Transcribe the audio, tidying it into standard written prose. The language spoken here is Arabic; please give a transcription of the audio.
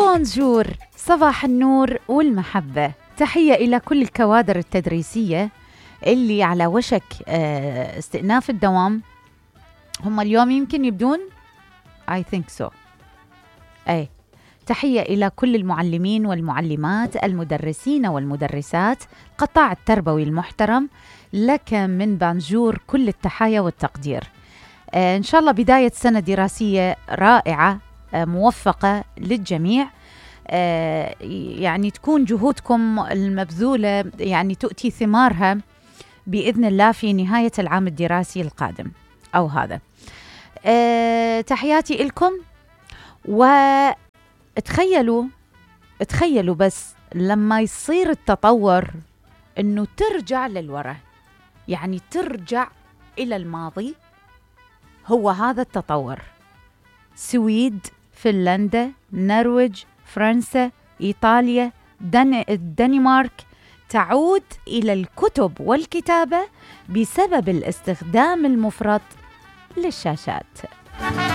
بونجور، صباح النور والمحبة. تحية إلى كل الكوادر التدريسية اللي على وشك استئناف الدوام. هم اليوم يمكن يبدون I think so. تحية إلى كل المعلمين والمعلمات، المدرسين والمدرسات، القطاع التربوي المحترم. لك من بانجور كل التحايا والتقدير. إن شاء الله بداية سنة دراسية رائعة موفقة للجميع. يعني تكون جهودكم المبذولة يعني تؤتي ثمارها بإذن الله في نهاية العام الدراسي القادم أو هذا. تحياتي لكم. وتخيلوا بس لما يصير التطور إنه ترجع للوراء، يعني ترجع إلى الماضي. هو هذا التطور. سويد، فنلندا، نرويج، فرنسا، إيطاليا، الدنمارك تعود إلى الكتب والكتابة بسبب الاستخدام المفرط للشاشات.